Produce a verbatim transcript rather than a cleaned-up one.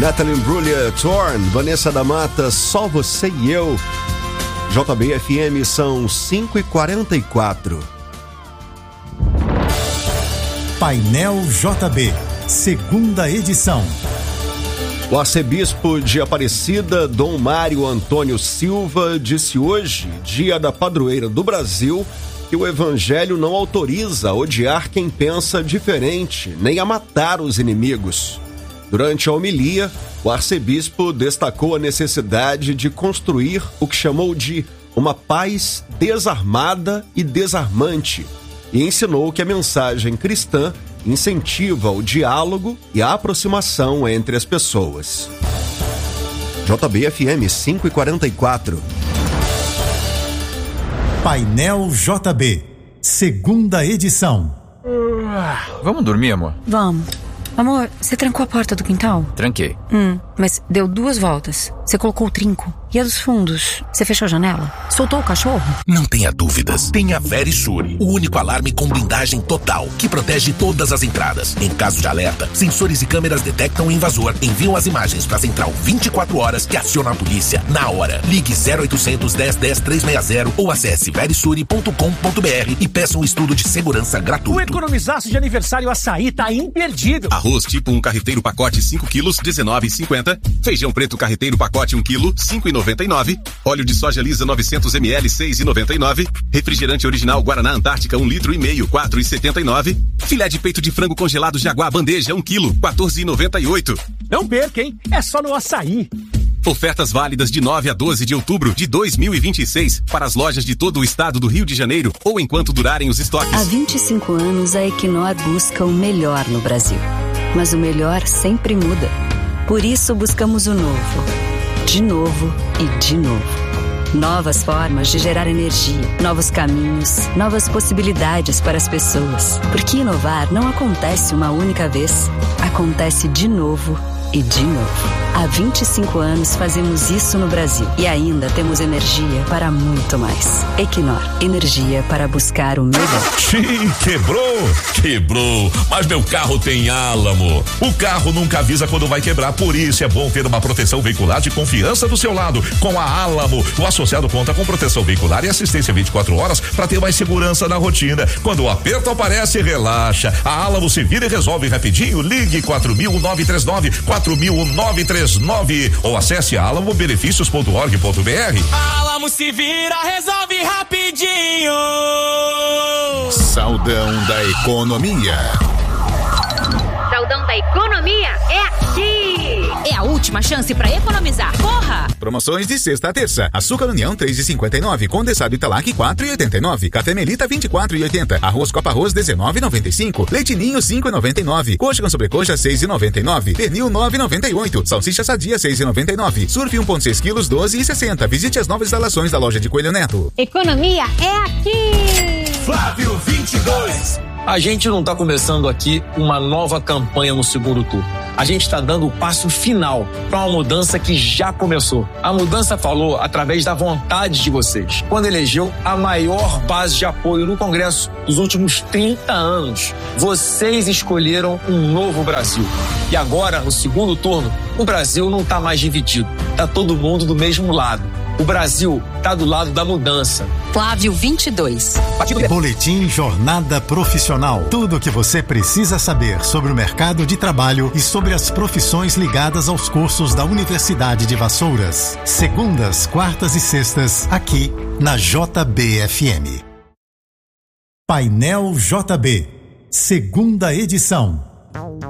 Natalie Imbruglia, Torn, Vanessa da Mata, Só Você e Eu. J B F M são cinco e quarenta e quatro. Painel J B, segunda edição. O arcebispo de Aparecida, Dom Mário Antônio Silva, disse hoje, dia da padroeira do Brasil, que o evangelho não autoriza a odiar quem pensa diferente, nem a matar os inimigos. Durante a homilia, o arcebispo destacou a necessidade de construir o que chamou de uma paz desarmada e desarmante, e ensinou que a mensagem cristã incentiva o diálogo e a aproximação entre as pessoas. J B F M cinco e quarenta e quatro. Painel J B, segunda edição. Uh, vamos dormir, amor? Vamos. Amor, você trancou a porta do quintal? Tranquei. Hum, mas deu duas voltas. Você colocou o trinco. E a dos fundos? Você fechou a janela? Soltou o cachorro? Não tenha dúvidas. Tenha Verisure, o único alarme com blindagem total, que protege todas as entradas. Em caso de alerta, sensores e câmeras detectam o invasor, enviam as imagens para a central vinte e quatro horas, que aciona a polícia na hora. Ligue zero oitocentos, dez, dez, trezentos e sessenta ou acesse verisure ponto com ponto br e peça um estudo de segurança gratuito. O economizaço de aniversário Açaí tá imperdível. Arroz tipo um carreteiro pacote cinco quilos, dezenove reais e cinquenta centavos. Feijão preto carreteiro pacote um quilo, cinco reais e noventa e nove centavos. Óleo de soja lisa novecentos mililitros, seis reais e noventa e nove centavos. Refrigerante original Guaraná Antártica um litro e meio, quatro reais e setenta e nove centavos. Filé de peito de frango congelado Jaguar bandeja um quilo, quatorze reais e noventa e oito centavos. Não perca, hein? É só no Açaí. Ofertas válidas de nove a doze de outubro de dois mil e vinte e seis para as lojas de todo o estado do Rio de Janeiro ou enquanto durarem os estoques. Há vinte e cinco anos a Equinor busca o melhor no Brasil. Mas o melhor sempre muda. Por isso buscamos o novo. De novo e de novo. Novas formas de gerar energia, novos caminhos, novas possibilidades para as pessoas. Porque inovar não acontece uma única vez. Acontece de novo e de novo. Há vinte e cinco anos fazemos isso no Brasil e ainda temos energia para muito mais. Equinor, energia para buscar o melhor. Xiii, quebrou? Quebrou. Mas meu carro tem Álamo. O carro nunca avisa quando vai quebrar, por isso é bom ter uma proteção veicular de confiança do seu lado. Com a Álamo, o associado conta com proteção veicular e assistência vinte e quatro horas para ter mais segurança na rotina. Quando o aperto aparece, relaxa. A Álamo se vira e resolve rapidinho. Ligue quatro mil nove três nove, quatro mil nove três nove ou acesse alamo benefícios ponto org ponto br. Álamo se vira, resolve rapidinho. Saudão da Economia. Saudão da Economia é aqui. É a última chance para economizar. Corra! Promoções de sexta a terça. Açúcar União três reais e cinquenta e nove, condensado Italac quatro reais e oitenta e nove, café Melita vinte e quatro reais e oitenta, arroz Copa Arroz dezenove reais e noventa e cinco, leite Ninho cinco reais e noventa e nove, coxa com sobrecoxa seis reais e noventa e nove, pernil nove reais e noventa e oito, salsicha sadia seis reais e noventa e nove, surf um vírgula seis quilos doze reais e sessenta. Visite as novas instalações da loja de Coelho Neto. Economia é aqui. Flávio vinte e dois. A gente não está começando aqui uma nova campanha no segundo turno. A gente está dando o passo final para uma mudança que já começou. A mudança falou através da vontade de vocês, quando elegeu a maior base de apoio no Congresso dos últimos trinta anos. Vocês escolheram um novo Brasil. E agora, no segundo turno, o Brasil não está mais dividido. Está todo mundo do mesmo lado. O Brasil está do lado da mudança. Flávio vinte e dois. Boletim Jornada Profissional. Tudo o que você precisa saber sobre o mercado de trabalho e sobre as profissões ligadas aos cursos da Universidade de Vassouras. Segundas, quartas e sextas, aqui na J B F M. Painel J B, segunda edição.